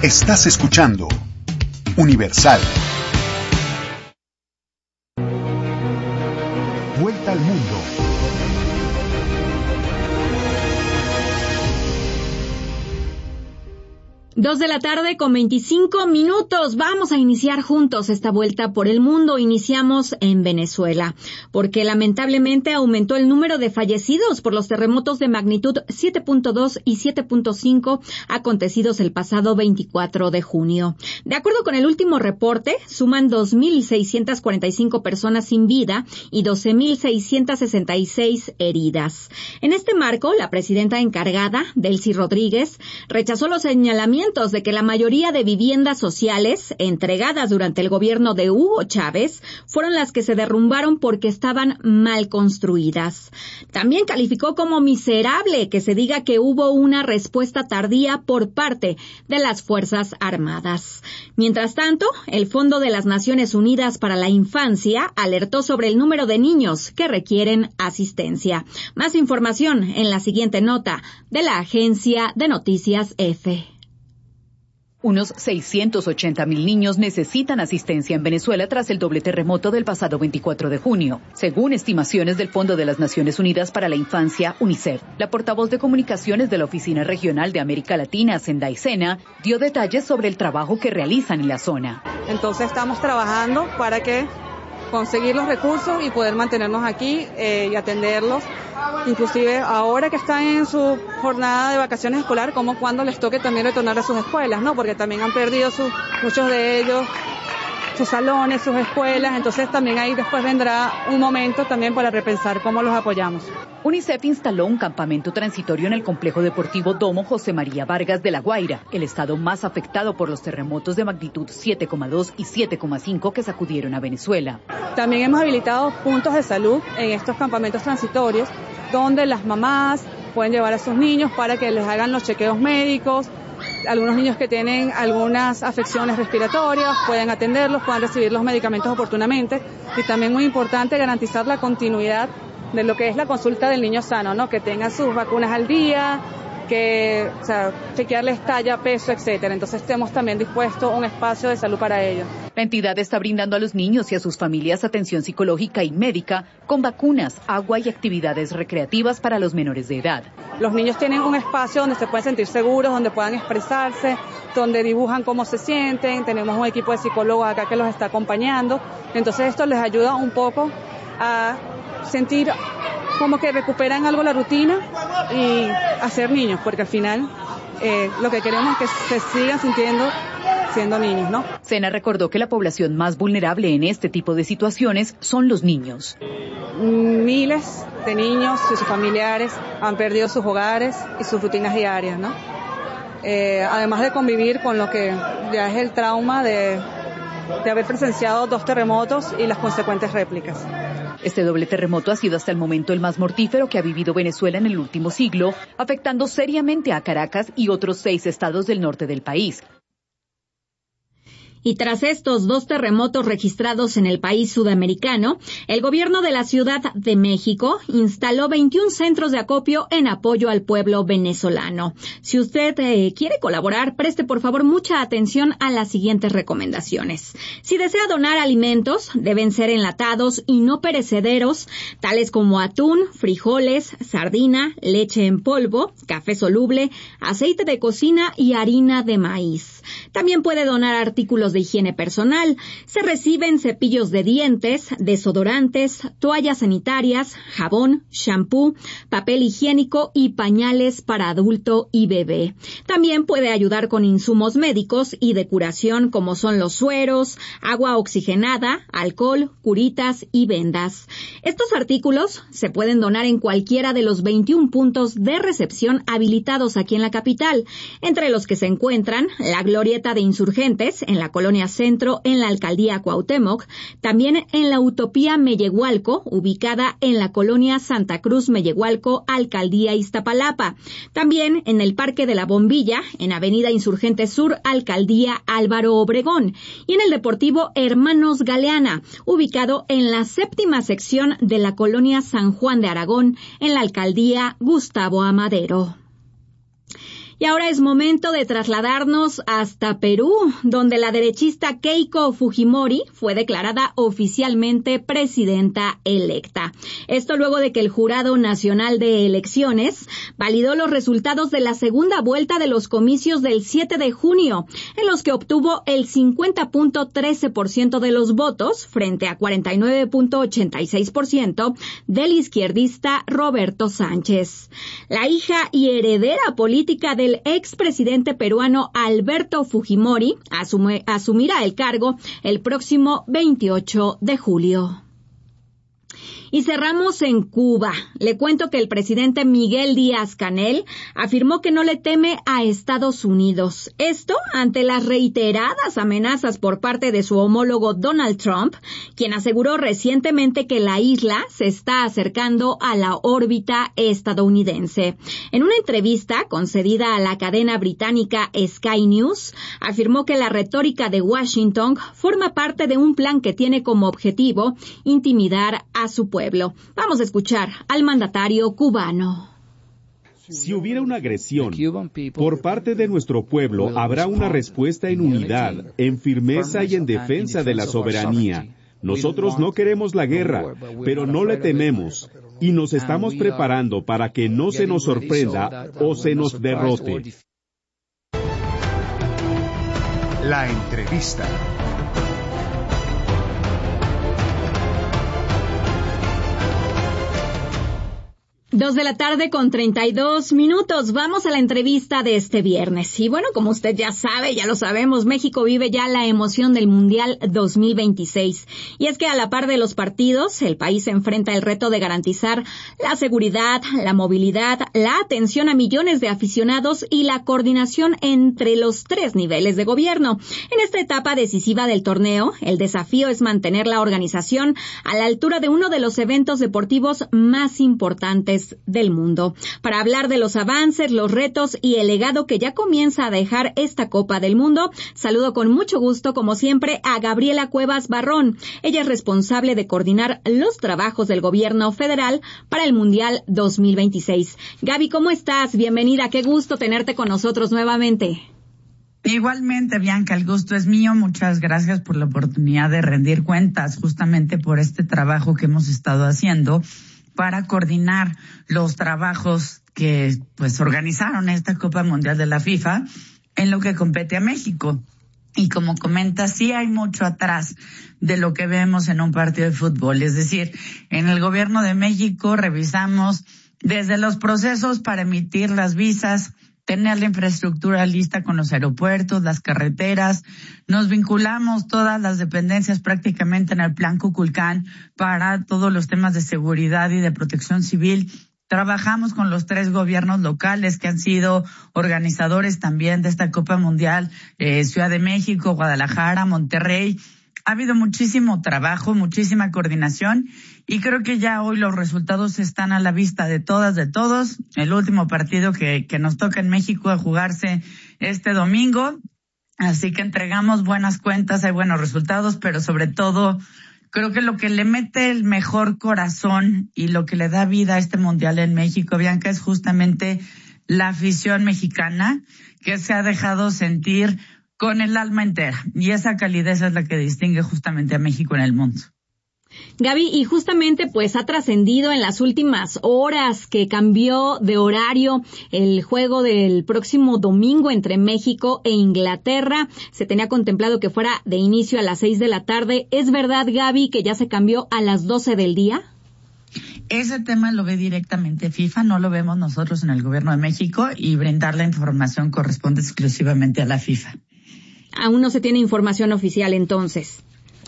Estás escuchando Universal. Vuelta al mundo. Dos de la tarde con 25 minutos. Vamos a iniciar juntos esta vuelta por el mundo. Iniciamos en Venezuela, porque lamentablemente aumentó el número de fallecidos por los terremotos de magnitud 7.2 y 7.5 acontecidos el pasado 24 de junio. De acuerdo con el último reporte, suman 2.645 personas sin vida y 12.666 heridas. En este marco, la presidenta encargada, Delcy Rodríguez, rechazó los señalamientos de que la mayoría de viviendas sociales entregadas durante el gobierno de Hugo Chávez fueron las que se derrumbaron porque estaban mal construidas. También calificó como miserable que se diga que hubo una respuesta tardía por parte de las Fuerzas Armadas. Mientras tanto, el Fondo de las Naciones Unidas para la Infancia alertó sobre el número de niños que requieren asistencia. Más información en la siguiente nota de la agencia de noticias EFE. Unos 680,000 niños necesitan asistencia en Venezuela tras el doble terremoto del pasado 24 de junio, según estimaciones del Fondo de las Naciones Unidas para la Infancia, UNICEF. La portavoz de comunicaciones de la Oficina Regional de América Latina, Zendai Sena, dio detalles sobre el trabajo que realizan en la zona. Entonces estamos trabajando para conseguir los recursos y poder mantenernos aquí y atenderlos, inclusive ahora que están en su jornada de vacaciones escolar, como cuando les toque también retornar a sus escuelas, ¿no? Porque también han perdido muchos de ellos sus salones, sus escuelas, entonces también ahí después vendrá un momento también para repensar cómo los apoyamos. UNICEF instaló un campamento transitorio en el complejo deportivo Domo José María Vargas de La Guaira, el estado más afectado por los terremotos de magnitud 7,2 y 7,5 que sacudieron a Venezuela. También hemos habilitado puntos de salud en estos campamentos transitorios, donde las mamás pueden llevar a sus niños para que les hagan los chequeos médicos. Algunos niños que tienen algunas afecciones respiratorias pueden atenderlos, pueden recibir los medicamentos oportunamente, y también muy importante garantizar la continuidad de lo que es la consulta del niño sano, ¿no? Que tenga sus vacunas al día, chequearles talla, peso, etcétera. Entonces tenemos también dispuesto un espacio de salud para ellos. La entidad está brindando a los niños y a sus familias atención psicológica y médica con vacunas, agua y actividades recreativas para los menores de edad. Los niños tienen un espacio donde se pueden sentir seguros, donde puedan expresarse, donde dibujan cómo se sienten. Tenemos un equipo de psicólogos acá que los está acompañando. Entonces esto les ayuda un poco a sentir como que recuperan algo la rutina y a ser niños, porque al final lo que queremos es que se sigan sintiendo siendo niños, ¿no? Sena recordó que la población más vulnerable en este tipo de situaciones son los niños. Miles de niños y sus familiares han perdido sus hogares y sus rutinas diarias, ¿no? Además de convivir con lo que ya es el trauma de haber presenciado 2 terremotos y las consecuentes réplicas. Este doble terremoto ha sido hasta el momento el más mortífero que ha vivido Venezuela en el último siglo, afectando seriamente a Caracas y otros 6 estados del norte del país. Y tras estos 2 terremotos registrados en el país sudamericano, el gobierno de la Ciudad de México instaló 21 centros de acopio en apoyo al pueblo venezolano. Si usted quiere colaborar, preste por favor mucha atención a las siguientes recomendaciones. Si desea donar alimentos, deben ser enlatados y no perecederos, tales como atún, frijoles, sardina, leche en polvo, café soluble, aceite de cocina y harina de maíz. También puede donar artículos de higiene personal. Se reciben cepillos de dientes, desodorantes, toallas sanitarias, jabón, shampoo, papel higiénico y pañales para adulto y bebé. También puede ayudar con insumos médicos y de curación como son los sueros, agua oxigenada, alcohol, curitas y vendas. Estos artículos se pueden donar en cualquiera de los 21 puntos de recepción habilitados aquí en la capital, entre los que se encuentran la Glorieta de Insurgentes en la Colonia Centro en la Alcaldía Cuauhtémoc, también en la Utopía Mellehualco, ubicada en la Colonia Santa Cruz Mellehualco, Alcaldía Iztapalapa, también en el Parque de la Bombilla, en Avenida Insurgente Sur, Alcaldía Álvaro Obregón, y en el Deportivo Hermanos Galeana, ubicado en la 7ª sección de la Colonia San Juan de Aragón, en la Alcaldía Gustavo Amadero. Y ahora es momento de trasladarnos hasta Perú, donde la derechista Keiko Fujimori fue declarada oficialmente presidenta electa. Esto luego de que el Jurado Nacional de Elecciones validó los resultados de la segunda vuelta de los comicios del 7 de junio, en los que obtuvo el 50.13% de los votos frente a 49.86% del izquierdista Roberto Sánchez. La hija y heredera política del expresidente peruano Alberto Fujimori asumirá el cargo el próximo 28 de julio. Y cerramos en Cuba. Le cuento que el presidente Miguel Díaz-Canel afirmó que no le teme a Estados Unidos. Esto ante las reiteradas amenazas por parte de su homólogo Donald Trump, quien aseguró recientemente que la isla se está acercando a la órbita estadounidense. En una entrevista concedida a la cadena británica Sky News, afirmó que la retórica de Washington forma parte de un plan que tiene como objetivo intimidar a su pueblo. Vamos a escuchar al mandatario cubano. Si hubiera una agresión por parte de nuestro pueblo, habrá una respuesta en unidad, en firmeza y en defensa de la soberanía. Nosotros no queremos la guerra, pero no le tememos, y nos estamos preparando para que no se nos sorprenda o se nos derrote. La entrevista. 2:32 p.m. Vamos a la entrevista de este viernes. Y bueno, como usted ya sabe, ya lo sabemos, México vive ya la emoción del Mundial 2026. Y es que a la par de los partidos, el país enfrenta el reto de garantizar la seguridad, la movilidad, la atención a millones de aficionados y la coordinación entre los 3 niveles de gobierno. En esta etapa decisiva del torneo, el desafío es mantener la organización a la altura de uno de los eventos deportivos más importantes del mundo. Para hablar de los avances, los retos y el legado que ya comienza a dejar esta Copa del Mundo, saludo con mucho gusto, como siempre, a Gabriela Cuevas Barrón. Ella es responsable de coordinar los trabajos del gobierno federal para el Mundial 2026. Gaby, ¿cómo estás? Bienvenida, qué gusto tenerte con nosotros nuevamente. Igualmente, Bianca, el gusto es mío. Muchas gracias por la oportunidad de rendir cuentas justamente por este trabajo que hemos estado haciendo para coordinar los trabajos que pues organizaron esta Copa Mundial de la FIFA en lo que compete a México. Y como comenta, sí hay mucho atrás de lo que vemos en un partido de fútbol. Es decir, en el gobierno de México revisamos desde los procesos para emitir las visas, tener la infraestructura lista con los aeropuertos, las carreteras. Nos vinculamos todas las dependencias prácticamente en el Plan Kukulcán para todos los temas de seguridad y de protección civil. Trabajamos con los 3 gobiernos locales que han sido organizadores también de esta Copa Mundial, Ciudad de México, Guadalajara, Monterrey. Ha habido muchísimo trabajo, muchísima coordinación y creo que ya hoy los resultados están a la vista de todas, de todos. El último partido que nos toca en México a jugarse este domingo. Así que entregamos buenas cuentas, hay buenos resultados, pero sobre todo creo que lo que le mete el mejor corazón y lo que le da vida a este Mundial en México, Bianca, es justamente la afición mexicana que se ha dejado sentir con el alma entera, y esa calidez es la que distingue justamente a México en el mundo. Gaby, y justamente pues ha trascendido en las últimas horas que cambió de horario el juego del próximo domingo entre México e Inglaterra. Se tenía contemplado que fuera de inicio a las 6 de la tarde. ¿Es verdad, Gaby, que ya se cambió a las 12 del día? Ese tema lo ve directamente FIFA, no lo vemos nosotros en el gobierno de México, y brindar la información corresponde exclusivamente a la FIFA. Aún no se tiene información oficial, entonces.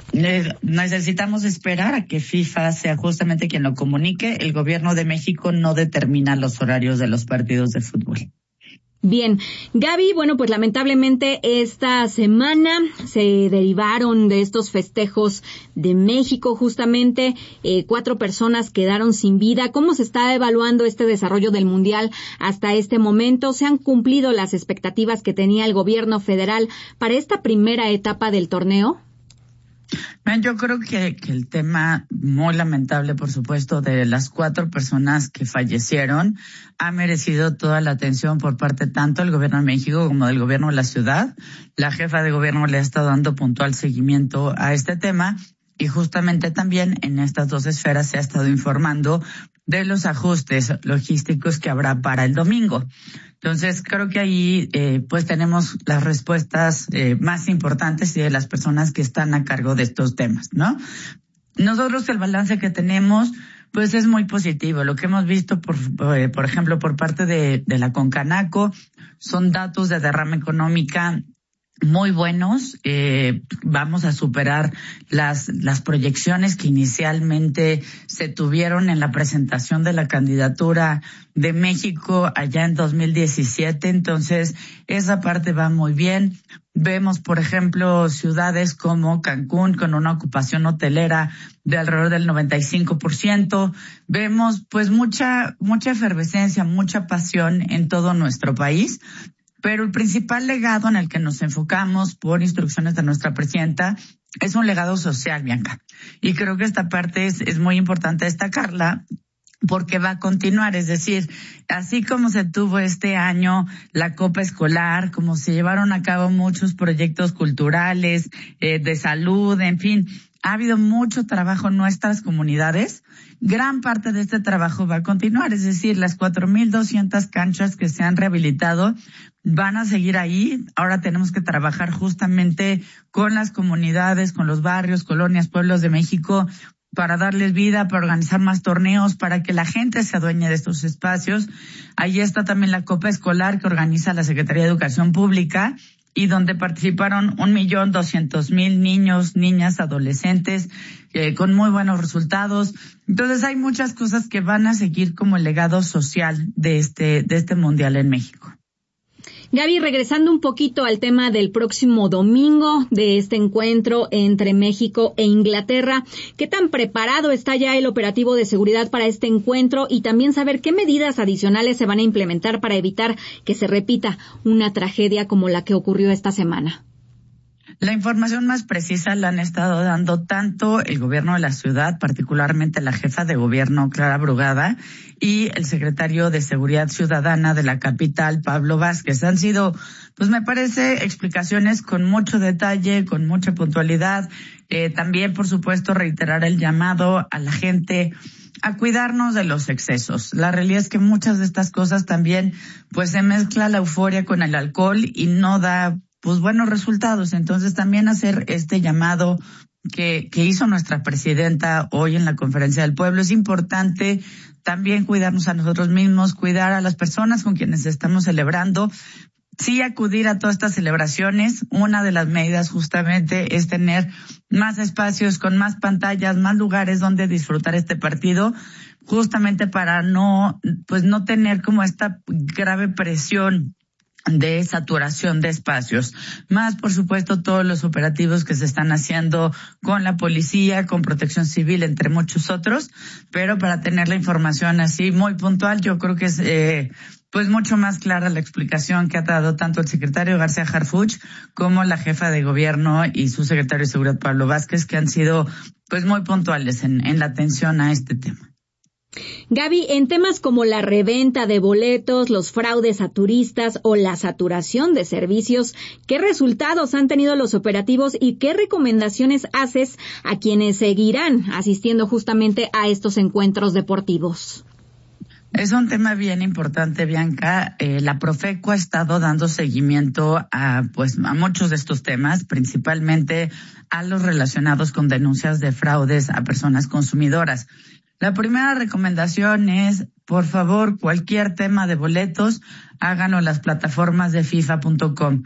Necesitamos esperar a que FIFA sea justamente quien lo comunique. El gobierno de México no determina los horarios de los partidos de fútbol. Bien, Gaby, bueno, pues lamentablemente esta semana se derivaron de estos festejos de México justamente 4 personas quedaron sin vida. ¿Cómo se está evaluando este desarrollo del Mundial hasta este momento? ¿Se han cumplido las expectativas que tenía el gobierno federal para esta primera etapa del torneo? Yo creo que el tema muy lamentable, por supuesto, de las 4 personas que fallecieron ha merecido toda la atención por parte tanto del Gobierno de México como del Gobierno de la ciudad. La jefa de gobierno le ha estado dando puntual seguimiento a este tema y justamente también en estas 2 esferas se ha estado informando de los ajustes logísticos que habrá para el domingo. Entonces, creo que ahí pues tenemos las respuestas más importantes y de las personas que están a cargo de estos temas, ¿no? Nosotros el balance que tenemos pues es muy positivo. Lo que hemos visto, por ejemplo, por parte de la Concanaco, son datos de derrama económica muy buenos. Vamos a superar las proyecciones que inicialmente se tuvieron en la presentación de la candidatura de México allá en 2017. Entonces, esa parte va muy bien. Vemos, por ejemplo, ciudades como Cancún con una ocupación hotelera de alrededor del 95%. Vemos pues mucha efervescencia, mucha pasión en todo nuestro país. Pero el principal legado en el que nos enfocamos por instrucciones de nuestra presidenta es un legado social, Bianca. Y creo que esta parte es muy importante destacarla porque va a continuar. Es decir, así como se tuvo este año la Copa Escolar, como se llevaron a cabo muchos proyectos culturales, de salud, en fin, ha habido mucho trabajo en nuestras comunidades. Gran parte de este trabajo va a continuar, es decir, las 4,200 canchas que se han rehabilitado van a seguir ahí. Ahora tenemos que trabajar justamente con las comunidades, con los barrios, colonias, pueblos de México para darles vida, para organizar más torneos, para que la gente se adueñe de estos espacios. Ahí está también la Copa Escolar que organiza la Secretaría de Educación Pública y donde participaron 1,200,000 niños, niñas, adolescentes, con muy buenos resultados. Entonces hay muchas cosas que van a seguir como el legado social de este mundial en México. Gaby, regresando un poquito al tema del próximo domingo de este encuentro entre México e Inglaterra, ¿qué tan preparado está ya el operativo de seguridad para este encuentro? Y también saber qué medidas adicionales se van a implementar para evitar que se repita una tragedia como la que ocurrió esta semana. La información más precisa la han estado dando tanto el gobierno de la ciudad, particularmente la jefa de gobierno, Clara Brugada, y el secretario de Seguridad Ciudadana de la capital, Pablo Vázquez. Han sido, pues me parece, explicaciones con mucho detalle, con mucha puntualidad. También, por supuesto, reiterar el llamado a la gente a cuidarnos de los excesos. La realidad es que muchas de estas cosas también, pues se mezcla la euforia con el alcohol y no da pues buenos resultados. Entonces también hacer este llamado que hizo nuestra presidenta hoy en la Conferencia del Pueblo. Es importante también cuidarnos a nosotros mismos, cuidar a las personas con quienes estamos celebrando. Sí, acudir a todas estas celebraciones. Una de las medidas justamente es tener más espacios con más pantallas, más lugares donde disfrutar este partido, justamente para no tener como esta grave presión de saturación de espacios. Más, por supuesto, todos los operativos que se están haciendo con la policía, con Protección Civil, entre muchos otros. Pero para tener la información así muy puntual, yo creo que es pues mucho más clara la explicación que ha dado tanto el secretario García Harfuch como la jefa de gobierno y su secretario de Seguridad, Pablo Vázquez, que han sido pues muy puntuales en la atención a este tema. Gaby, en temas como la reventa de boletos, los fraudes a turistas o la saturación de servicios, ¿qué resultados han tenido los operativos y qué recomendaciones haces a quienes seguirán asistiendo justamente a estos encuentros deportivos? Es un tema bien importante, Bianca. La Profeco ha estado dando seguimiento a muchos de estos temas, principalmente a los relacionados con denuncias de fraudes a personas consumidoras. La primera recomendación es, por favor, cualquier tema de boletos, háganlo en las plataformas de FIFA.com.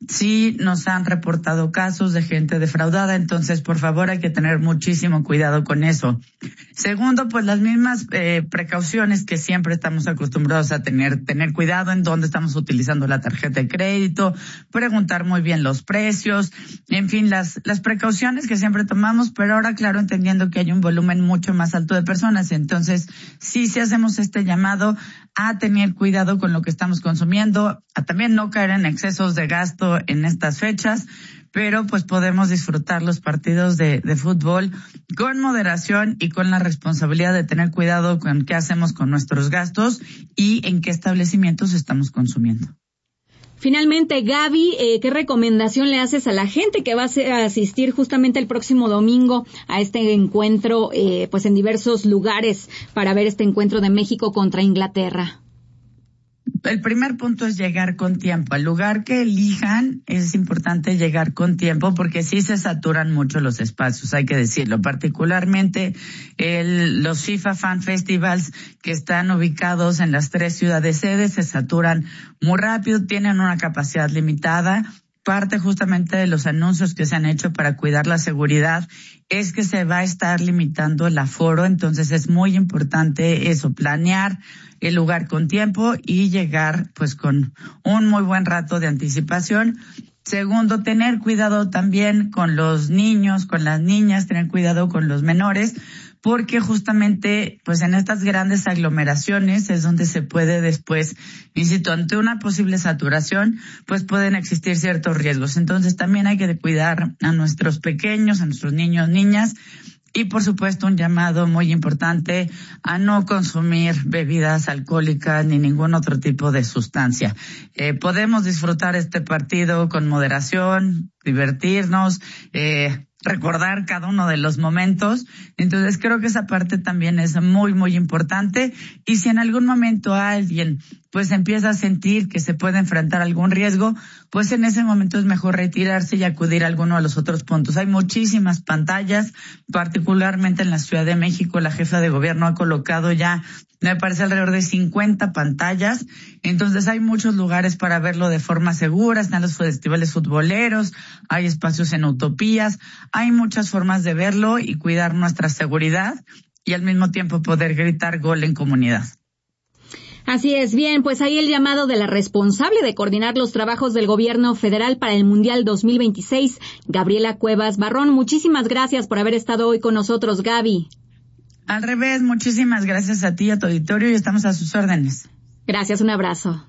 Sí nos han reportado casos de gente defraudada, entonces, por favor, hay que tener muchísimo cuidado con eso. Segundo, pues las mismas precauciones que siempre estamos acostumbrados a tener cuidado en dónde estamos utilizando la tarjeta de crédito, preguntar muy bien los precios, en fin, las precauciones que siempre tomamos, pero ahora, claro, entendiendo que hay un volumen mucho más alto de personas. Entonces, sí hacemos este llamado a tener cuidado con lo que estamos consumiendo, a también no caer en excesos de gasto en estas fechas, pero pues podemos disfrutar los partidos de fútbol con moderación y con la responsabilidad de tener cuidado con qué hacemos con nuestros gastos y en qué establecimientos estamos consumiendo. Finalmente, Gaby, ¿qué recomendación le haces a la gente que va a asistir justamente el próximo domingo a este encuentro, pues en diversos lugares para ver este encuentro de México contra Inglaterra? El primer punto es llegar con tiempo. Al lugar que elijan es importante llegar con tiempo porque sí se saturan mucho los espacios, hay que decirlo. Particularmente los FIFA Fan Festivals que están ubicados en las 3 ciudades sedes se saturan muy rápido, tienen una capacidad limitada. Parte justamente de los anuncios que se han hecho para cuidar la seguridad es que se va a estar limitando el aforo, entonces es muy importante eso, planear el lugar con tiempo y llegar pues con un muy buen rato de anticipación. Segundo, tener cuidado también con los niños, con las niñas, tener cuidado con los menores, porque justamente pues en estas grandes aglomeraciones es donde se puede después, insisto, ante una posible saturación, pues pueden existir ciertos riesgos. Entonces también hay que cuidar a nuestros pequeños, a nuestros niños, niñas, y por supuesto un llamado muy importante a no consumir bebidas alcohólicas ni ningún otro tipo de sustancia. Podemos disfrutar este partido con moderación, divertirnos, recordar cada uno de los momentos. Entonces creo que esa parte también es muy, muy importante. Y si en algún momento alguien pues empieza a sentir que se puede enfrentar algún riesgo, pues en ese momento es mejor retirarse y acudir a alguno de los otros puntos. Hay muchísimas pantallas, particularmente en la Ciudad de México, la jefa de gobierno ha colocado ya, me parece, alrededor de 50 pantallas. Entonces hay muchos lugares para verlo de forma segura. Están los festivales futboleros, hay espacios en Utopías, hay muchas formas de verlo y cuidar nuestra seguridad y al mismo tiempo poder gritar gol en comunidad. Así es, bien, pues ahí el llamado de la responsable de coordinar los trabajos del gobierno federal para el Mundial 2026, Gabriela Cuevas Barrón. Muchísimas gracias por haber estado hoy con nosotros, Gaby. Al revés, muchísimas gracias a ti y a tu auditorio y estamos a sus órdenes. Gracias, un abrazo.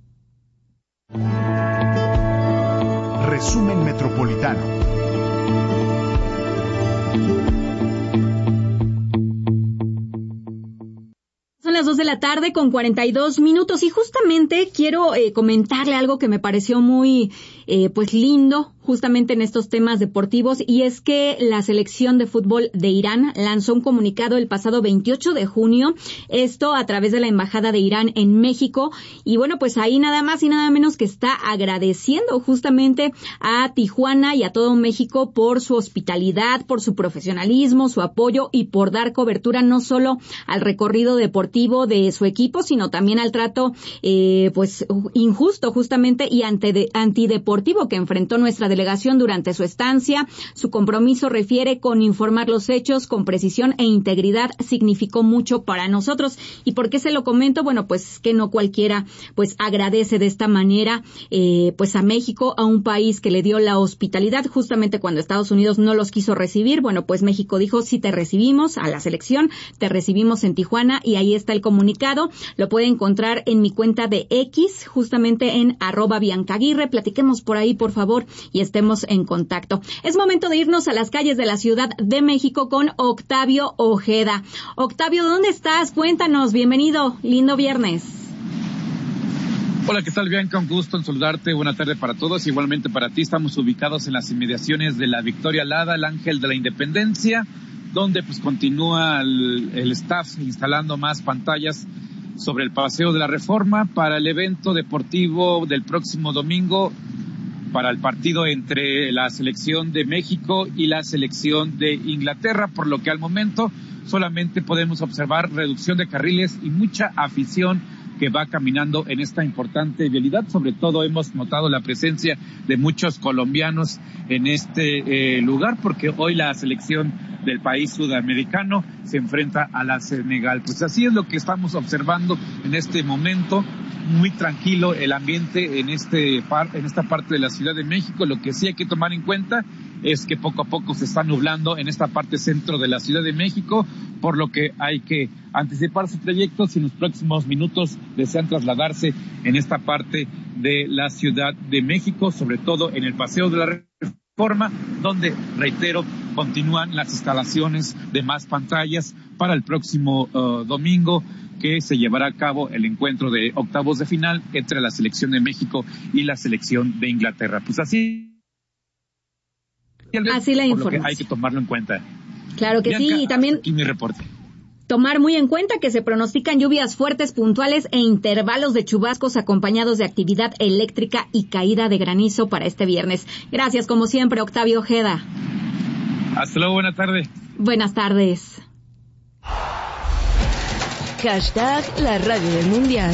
Resumen Metropolitano. Son las 2:42 p.m. y justamente quiero comentarle algo que me pareció muy pues lindo justamente en estos temas deportivos, y es que la selección de fútbol de Irán lanzó un comunicado el pasado 28 de junio, esto a través de la Embajada de Irán en México, y bueno, pues ahí nada más y nada menos que está agradeciendo justamente a Tijuana y a todo México por su hospitalidad, por su profesionalismo, su apoyo y por dar cobertura no solo al recorrido deportivo de su equipo, sino también al trato pues injusto justamente y antideportivo que enfrentó nuestra delegación durante su estancia. Su compromiso, refiere, con informar los hechos con precisión e integridad significó mucho para nosotros. ¿Y por qué se lo comento? Bueno, pues que no cualquiera pues agradece de esta manera pues a México, a un país que le dio la hospitalidad justamente cuando Estados Unidos no los quiso recibir. Bueno, pues México dijo: sí, te recibimos a la selección, te recibimos en Tijuana, y ahí está el comunicado. Lo puede encontrar en mi cuenta de X, justamente en @BiancaAguirre. Platiquemos por ahí, por favor, y estemos en contacto. Es momento de irnos a las calles de la Ciudad de México con Octavio Ojeda. Octavio, ¿dónde estás? Cuéntanos, bienvenido, lindo viernes. Hola, ¿qué tal, Bianca? Un gusto en saludarte, buena tarde para todos, igualmente para ti. Estamos ubicados en las inmediaciones de la Victoria Alhada, el Ángel de la Independencia, donde pues continúa el staff instalando más pantallas sobre el Paseo de la Reforma para el evento deportivo del próximo domingo, para el partido entre la selección de México y la selección de Inglaterra, por lo que al momento solamente podemos observar reducción de carriles y mucha afición que va caminando en esta importante vialidad. Sobre todo hemos notado la presencia de muchos colombianos en este lugar, porque hoy la selección del país sudamericano se enfrenta a la Senegal. Pues así es lo que estamos observando en este momento. Muy tranquilo el ambiente en esta parte de la Ciudad de México. Lo que sí hay que tomar en cuenta es que poco a poco se está nublando en esta parte centro de la Ciudad de México, por lo que hay que anticipar su trayecto si en los próximos minutos desean trasladarse en esta parte de la Ciudad de México, sobre todo en el Paseo de la forma, donde, reitero, continúan las instalaciones de más pantallas para el próximo domingo, que se llevará a cabo el encuentro de octavos de final entre la selección de México y la selección de Inglaterra. Pues así la información. Hay que tomarlo en cuenta. Claro que Bianca, sí, y también aquí mi reporte. Tomar muy en cuenta que se pronostican lluvias fuertes, puntuales e intervalos de chubascos acompañados de actividad eléctrica y caída de granizo para este viernes. Gracias, como siempre, Octavio Ojeda. Hasta luego, buenas tardes. Buenas tardes. Hashtag la radio del mundial.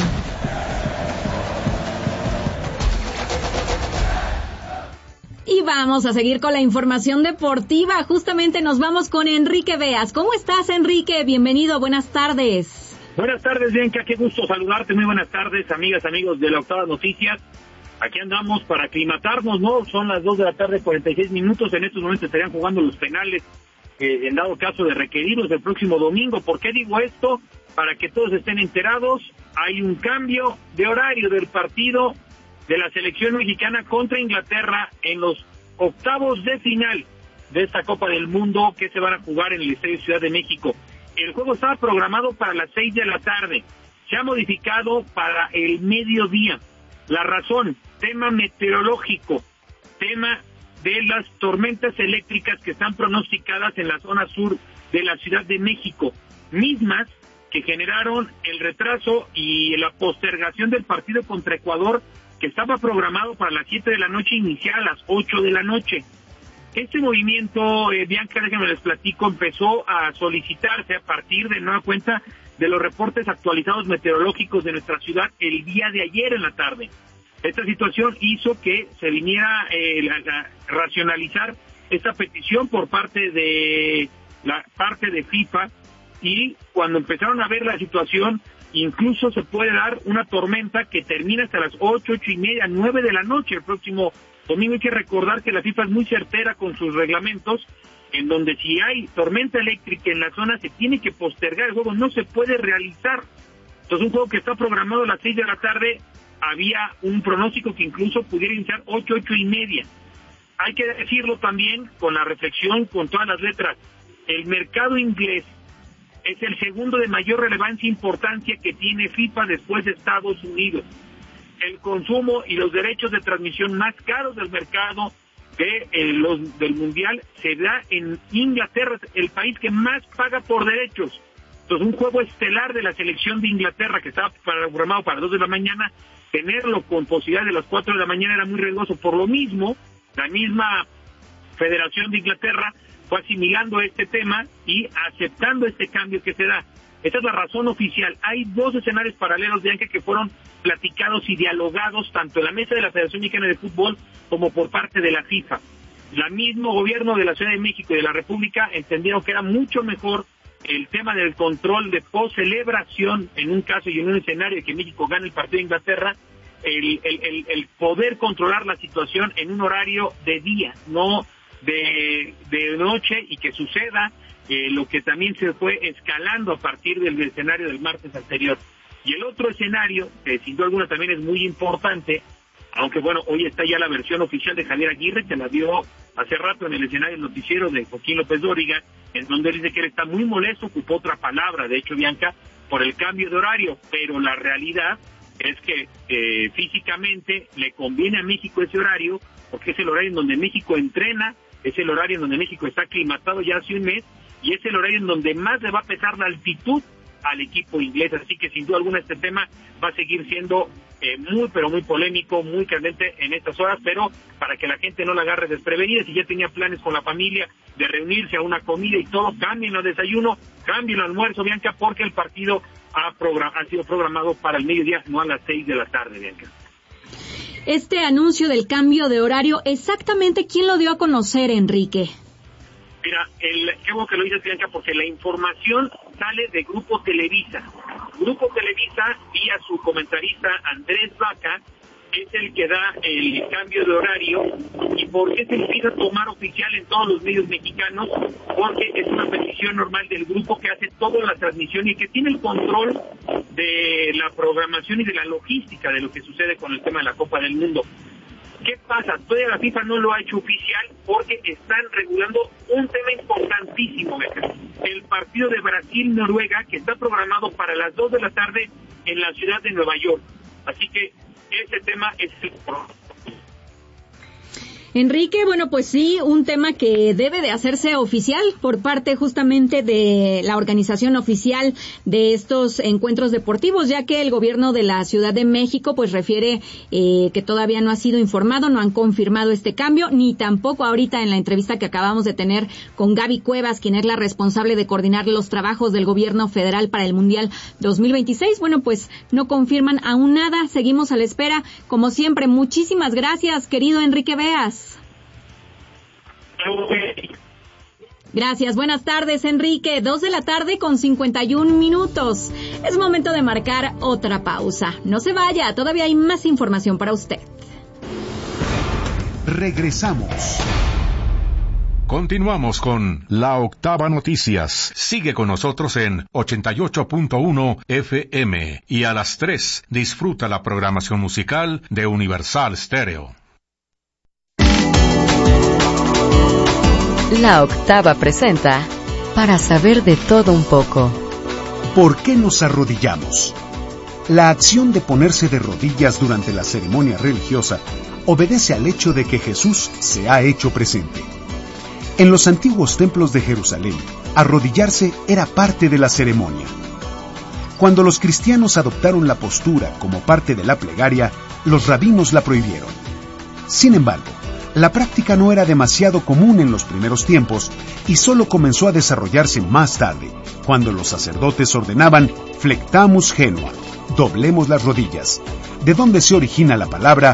Y vamos a seguir con la información deportiva. Justamente nos vamos con Enrique Beas. ¿Cómo estás, Enrique? Bienvenido, buenas tardes. Buenas tardes, Bianca, qué gusto saludarte. Muy buenas tardes, amigas, amigos de la Octava Noticias. Aquí andamos para aclimatarnos, ¿no? Son las 2 de la tarde, 46 minutos. En estos momentos estarían jugando los penales, en dado caso de requerirlos el próximo domingo. ¿Por qué digo esto? Para que todos estén enterados, hay un cambio de horario del partido de la selección mexicana contra Inglaterra en los octavos de final de esta Copa del Mundo que se van a jugar en el Estadio Ciudad de México. El juego estaba programado para las 6 de la tarde, se ha modificado para el mediodía. La razón, tema meteorológico, tema de las tormentas eléctricas que están pronosticadas en la zona sur de la Ciudad de México, mismas que generaron el retraso y la postergación del partido contra Ecuador, que estaba programado para las 7 de la noche, iniciar a las 8 de la noche. Este movimiento, Bianca, déjenme les platico, empezó a solicitarse a partir de nueva cuenta de los reportes actualizados meteorológicos de nuestra ciudad el día de ayer en la tarde. Esta situación hizo que se viniera a racionalizar esta petición por parte de la parte de FIFA, y cuando empezaron a ver la situación, incluso se puede dar una tormenta que termina hasta las 8:30, 9 de la noche el próximo domingo. Hay que recordar que la FIFA es muy certera con sus reglamentos, en donde si hay tormenta eléctrica en la zona se tiene que postergar el juego, no se puede realizar. Entonces un juego que está programado a las 6 de la tarde, había un pronóstico que incluso pudiera iniciar 8:30. Hay que decirlo también con la reflexión, con todas las letras, el mercado inglés es el segundo de mayor relevancia e importancia que tiene FIFA después de Estados Unidos. El consumo y los derechos de transmisión más caros del mercado del Mundial se da en Inglaterra, el país que más paga por derechos. Entonces, un juego estelar de la selección de Inglaterra, que estaba programado para 2 de la mañana, tenerlo con posibilidad de las 4 de la mañana era muy riesgoso. Por lo mismo, la misma Federación de Inglaterra fue asimilando este tema y aceptando este cambio que se da. Esa es la razón oficial. Hay 2 escenarios paralelos, Bianca, que fueron platicados y dialogados tanto en la mesa de la Federación Mexicana de Fútbol como por parte de la FIFA. El mismo gobierno de la Ciudad de México y de la República entendieron que era mucho mejor el tema del control de post-celebración en un caso y en un escenario de que México gane el partido de Inglaterra, el poder controlar la situación en un horario de día, no de noche, y que suceda lo que también se fue escalando a partir del escenario del martes anterior. Y el otro escenario, que sin duda alguna también es muy importante, aunque bueno, hoy está ya la versión oficial de Javier Aguirre, que la dio hace rato en el escenario del noticiero de Joaquín López Dóriga, en donde él dice que él está muy molesto, ocupó otra palabra, de hecho, Bianca, por el cambio de horario, pero la realidad es que físicamente le conviene a México ese horario, porque es el horario en donde México entrena, es el horario en donde México está aclimatado ya hace un mes, y es el horario en donde más le va a pesar la altitud al equipo inglés. Así que sin duda alguna este tema va a seguir siendo muy pero muy polémico, muy candente en estas horas, pero para que la gente no la agarre desprevenida, si ya tenía planes con la familia de reunirse a una comida y todo, cambien el desayuno, cambien el almuerzo, Bianca, porque el partido ha sido programado para el mediodía, no a las 6 de la tarde, Bianca. Este anuncio del cambio de horario, ¿exactamente quién lo dio a conocer, Enrique? Mira, qué bueno que lo dices, Bianca, porque la información sale de Grupo Televisa. Grupo Televisa, vía su comentarista Andrés Vaca, es el que da el cambio de horario. ¿Y por qué se empieza a tomar oficial en todos los medios mexicanos? Porque es una petición normal del grupo que hace toda la transmisión y que tiene el control de la programación y de la logística de lo que sucede con el tema de la Copa del Mundo. ¿Qué pasa? Todavía la FIFA no lo ha hecho oficial porque están regulando un tema importantísimo, el partido de Brasil-Noruega, que está programado para las 2 de la tarde en la ciudad de Nueva York. Así que ese tema es Enrique, bueno, pues sí, un tema que debe de hacerse oficial por parte justamente de la organización oficial de estos encuentros deportivos, ya que el gobierno de la Ciudad de México pues refiere que todavía no ha sido informado, no han confirmado este cambio, ni tampoco ahorita en la entrevista que acabamos de tener con Gaby Cuevas, quien es la responsable de coordinar los trabajos del gobierno federal para el Mundial 2026. Bueno, pues no confirman aún nada, seguimos a la espera. Como siempre, muchísimas gracias, querido Enrique Beas. Gracias, buenas tardes, Enrique. 2:51 p.m. Es momento de marcar otra pausa. No se vaya, todavía hay más información para usted. Regresamos. Continuamos con La Octava Noticias. Sigue con nosotros en 88.1 FM y a las 3 disfruta la programación musical de Universal Stereo. La Octava presenta Para saber de todo un poco. ¿Por qué nos arrodillamos? La acción de ponerse de rodillas durante la ceremonia religiosa obedece al hecho de que Jesús se ha hecho presente. En los antiguos templos de Jerusalén, arrodillarse era parte de la ceremonia. Cuando los cristianos adoptaron la postura como parte de la plegaria, los rabinos la prohibieron. Sin embargo, la práctica no era demasiado común en los primeros tiempos y solo comenzó a desarrollarse más tarde, cuando los sacerdotes ordenaban flectamus genua, doblemos las rodillas, de donde se origina la palabra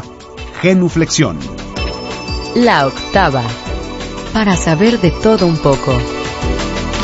genuflexión. La Octava, para saber de todo un poco.